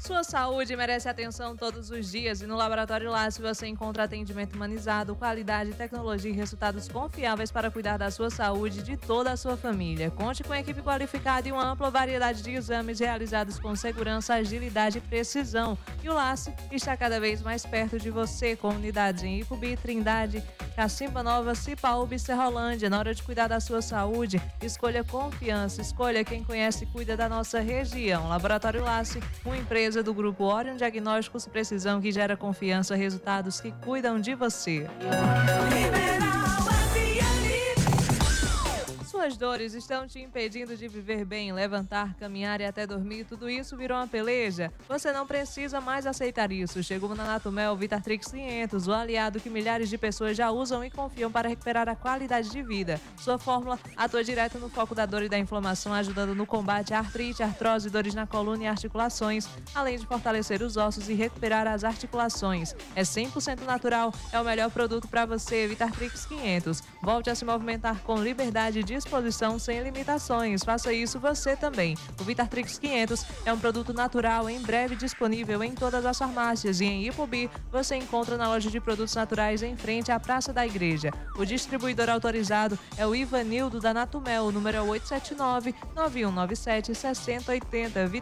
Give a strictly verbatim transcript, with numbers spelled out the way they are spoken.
Sua saúde merece atenção todos os dias e no Laboratório Lasse você encontra atendimento humanizado, qualidade, tecnologia e resultados confiáveis para cuidar da sua saúde e de toda a sua família. Conte com equipe qualificada e uma ampla variedade de exames realizados com segurança, agilidade e precisão. E o Lasse está cada vez mais perto de você, com unidades em Ipubi, Trindade, Cacimba Nova, Cipaúba e Serrolândia. Na hora de cuidar da sua saúde, escolha confiança, escolha quem conhece e cuida da nossa região. Laboratório Lasse, uma empresa do Grupo Orion Diagnósticos, precisão que gera confiança, resultados que cuidam de você. Suas dores estão te impedindo de viver bem, levantar, caminhar e até dormir, tudo isso virou uma peleja? Você não precisa mais aceitar isso. Chegou na Natumel Vitartrix quinhentos, o aliado que milhares de pessoas já usam e confiam para recuperar a qualidade de vida. Sua fórmula atua direto no foco da dor e da inflamação, ajudando no combate à artrite, artrose, dores na coluna e articulações, além de fortalecer os ossos e recuperar as articulações. É cem por cento natural, é o melhor produto para você, Vitartrix quinhentos. Volte a se movimentar com liberdade e disposição sem limitações. Faça isso você também. O Vitartrix quinhentos é um produto natural, em breve disponível em todas as farmácias, e em Ipubi você encontra na loja de produtos naturais em frente à Praça da Igreja. O distribuidor autorizado é o Ivanildo da Natumel, o número é oito sete nove, nove um nove sete, seis zero oito zero.